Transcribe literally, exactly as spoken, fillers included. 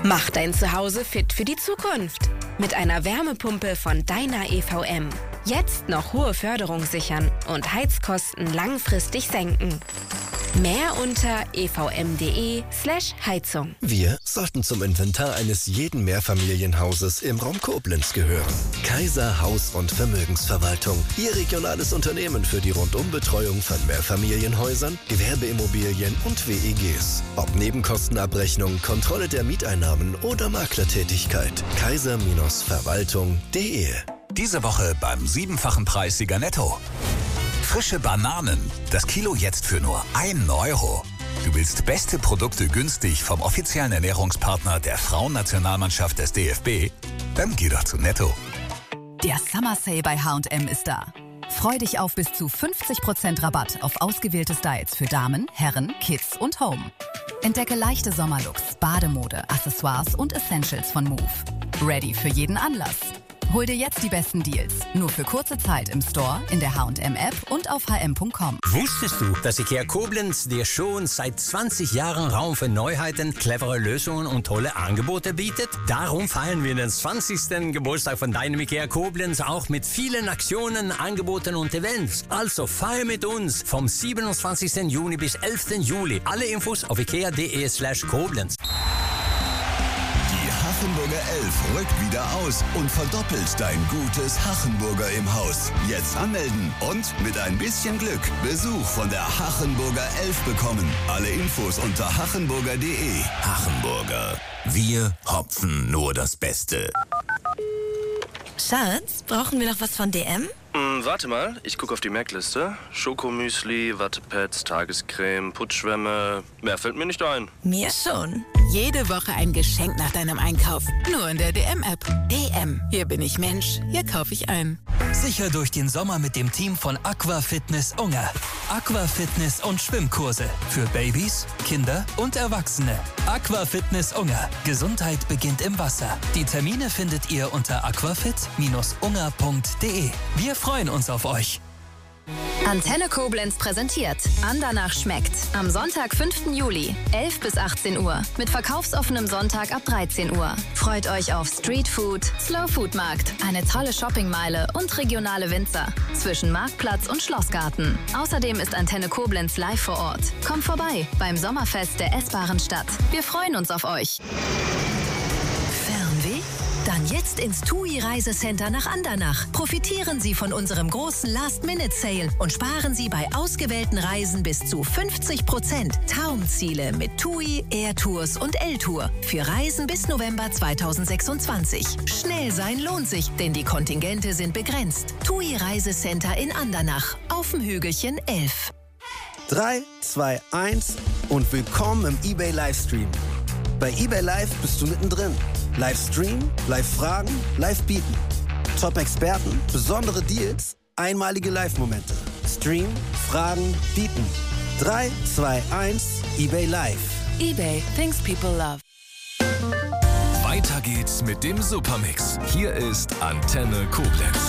Mach dein Zuhause fit für die Zukunft. Mit einer Wärmepumpe von Dyna E V M. Jetzt noch hohe Förderung sichern und Heizkosten langfristig senken. Mehr unter evm.de slash Heizung. Wir sollten zum Inventar eines jeden Mehrfamilienhauses im Raum Koblenz gehören. Kaiser Haus- und Vermögensverwaltung. Ihr regionales Unternehmen für die Rundumbetreuung von Mehrfamilienhäusern, Gewerbeimmobilien und W E Gs. Ob Nebenkostenabrechnung, Kontrolle der Mieteinnahmen oder Maklertätigkeit. kaiser Verwaltung punkt de. Diese Woche beim siebenfachen Preissieger Netto. Frische Bananen. Das Kilo jetzt für nur einen Euro. Du willst beste Produkte günstig vom offiziellen Ernährungspartner der Frauennationalmannschaft des D F B? Dann geh doch zu Netto. Der Summer Sale bei H und M ist da. Freu dich auf bis zu fünfzig Prozent Rabatt auf ausgewählte Styles für Damen, Herren, Kids und Home. Entdecke leichte Sommerlooks, Bademode, Accessoires und Essentials von Move. Ready für jeden Anlass. Hol dir jetzt die besten Deals. Nur für kurze Zeit im Store, in der H und M-App und auf h m punkt com. Wusstest du, dass IKEA Koblenz dir schon seit zwanzig Jahren Raum für Neuheiten, clevere Lösungen und tolle Angebote bietet? Darum feiern wir den zwanzigsten Geburtstag von deinem IKEA Koblenz auch mit vielen Aktionen, Angeboten und Events. Also feier mit uns vom siebenundzwanzigsten Juni bis elften Juli. Alle Infos auf ikea.de slash Koblenz. Hachenburger elf rückt wieder aus und verdoppelt dein gutes Hachenburger im Haus. Jetzt anmelden und mit ein bisschen Glück Besuch von der Hachenburger elf bekommen. Alle Infos unter hachenburger punkt de. Hachenburger. Wir hopfen nur das Beste. Schatz, brauchen wir noch was von D M? Hm, warte mal, ich gucke auf die Merkliste. Schokomüsli, Wattepads, Tagescreme, Putzschwämme. Mehr fällt mir nicht ein. Mir schon. Jede Woche ein Geschenk nach deinem Einkauf. Nur in der D M-App. D M. Hier bin ich Mensch. Hier kaufe ich ein. Sicher durch den Sommer mit dem Team von Aqua Fitness Ungar. Aqua Fitness und Schwimmkurse. Für Babys, Kinder und Erwachsene. Aqua Fitness Ungar. Gesundheit beginnt im Wasser. Die Termine findet ihr unter aquafit Bindestrich ungar punkt de. Wir freuen uns auf euch. Antenne Koblenz präsentiert Andernach schmeckt. Am Sonntag, fünften Juli, elf bis achtzehn Uhr. Mit verkaufsoffenem Sonntag ab dreizehn Uhr. Freut euch auf Streetfood, Slowfood-Markt, eine tolle Shoppingmeile und regionale Winzer. Zwischen Marktplatz und Schlossgarten. Außerdem ist Antenne Koblenz live vor Ort. Kommt vorbei beim Sommerfest der essbaren Stadt. Wir freuen uns auf euch. Fernweh? Dann jetzt ins T U I Reisecenter nach Andernach. Profitieren Sie von unserem großen Last-Minute-Sale und sparen Sie bei ausgewählten Reisen bis zu fünfzig Prozent. Traumziele mit T U I, Air Tours und L-Tour. Für Reisen bis November zweitausendsechsundzwanzig. Schnell sein lohnt sich, denn die Kontingente sind begrenzt. T U I Reisecenter in Andernach. Auf dem Hügelchen elf. drei, zwei, eins und willkommen im eBay Livestream. Bei eBay Live bist du mittendrin. Livestream, Live-Fragen, Live-Bieten. Top-Experten, besondere Deals, einmalige Live-Momente. Stream, Fragen, Bieten. drei, zwei, eins, eBay Live. eBay, things people love. Weiter geht's mit dem Supermix. Hier ist Antenne Koblenz.